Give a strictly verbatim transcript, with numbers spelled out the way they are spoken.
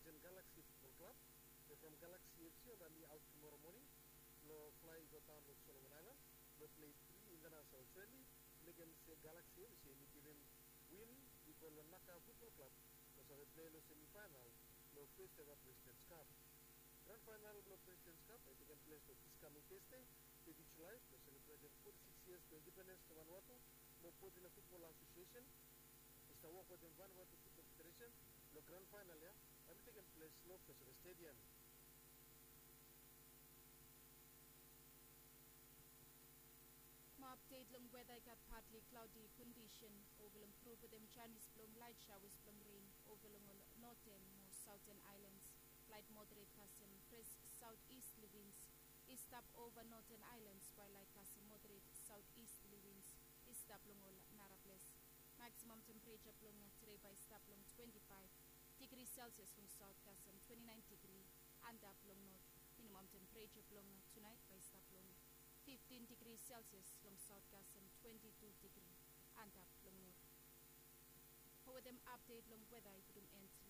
Regent Galaxy Football Club. They're from Galaxy F C, and they'll be out tomorrow morning. Lo fly go down to Solomon Island. Lo play three international friendly. Against uh, Galaxy F C, they give him win. We call the Naka Football Club. So they play the semi-final. Lo first ever President's Cup. Grand final of President's Cup. It taken place for this coming Thursday, thirtieth July. They celebrated forty-six years to independence of Vanuatu. Lo Potila Football Association. It's the work with the Vanuatu Football Federation. The grand final, yeah, I'm taking place in the stadium. Ma update long weather got partly cloudy condition over improve with them Chinese blom light showers blom rain over long northern or southern islands. Light moderate custom fresh southeasterly winds. East up over northern islands while light custom moderate southeasterly winds. East up long Narables. Maximum temperature plong today by stop long twenty-five degrees Celsius from south custom twenty-nine degree and up long north. Minimum temperature plong tonight by stop long fifteen degrees Celsius long south custom twenty-two degree and up long north. For them update long weather I could end